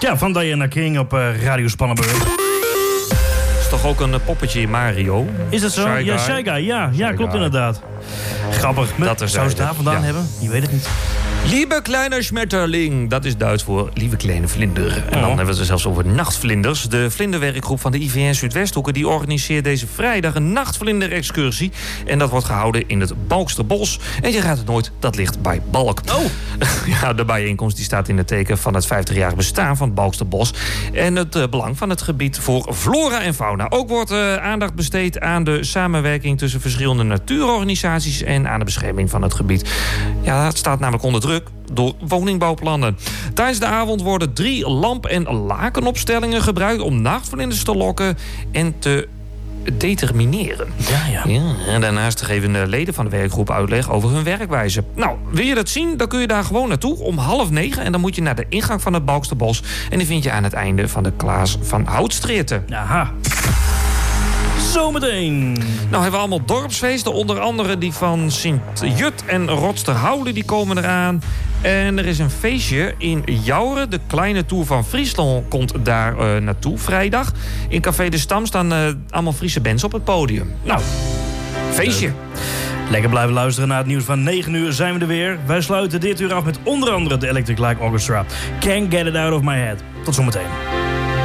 Ja, van Diana King op Radio Spannenburg. Is toch ook een poppetje Mario? Is dat zo? Shy Ja, Guy. Shy Guy. Ja, klopt inderdaad. Grappig. Zou ze het daar vandaan hebben? Je weet het niet. Lieve kleine Schmetterling, dat is Duits voor lieve kleine vlinder. En dan hebben we het er zelfs over nachtvlinders. De vlinderwerkgroep van de IVN Zuidwesthoeken die organiseert deze vrijdag een nachtvlinder-excursie. En dat wordt gehouden in het Balksterbos. En je raadt het nooit, dat ligt bij Balk. Ja, de bijeenkomst die staat in het teken van het 50-jarig bestaan van het Balksterbos. En het belang van het gebied voor flora en fauna. Ook wordt aandacht besteed aan de samenwerking tussen verschillende natuurorganisaties en aan de bescherming van het gebied. Ja, het staat namelijk onder druk door woningbouwplannen. Tijdens de avond worden 3 lamp- en lakenopstellingen gebruikt om nachtvlinders te lokken en te determineren. Ja, en daarnaast geven de leden van de werkgroep uitleg over hun werkwijze. Nou, wil je dat zien? Dan kun je daar gewoon naartoe om 8:30. En dan moet je naar de ingang van het Balksterbos. En die vind je aan het einde van de Klaas van Houtstreten. Aha. Zometeen. Nou hebben we allemaal dorpsfeesten. Onder andere die van Sint-Jut en Rotsterhoude. Die komen eraan. En er is een feestje in Jouren. De kleine Tour van Friesland komt daar naartoe vrijdag. In Café de Stam staan allemaal Friese bands op het podium. Nou, feestje. Lekker blijven luisteren naar het nieuws van 9 uur zijn we er weer. Wij sluiten dit uur af met onder andere de Electric Light Orchestra. Can't Get It Out of My Head. Tot zometeen.